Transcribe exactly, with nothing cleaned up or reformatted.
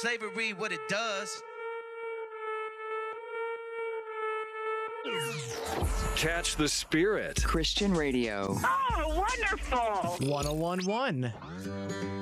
Slavery, what it does. Catch the Spirit. Christian radio. Oh, wonderful. one oh one point one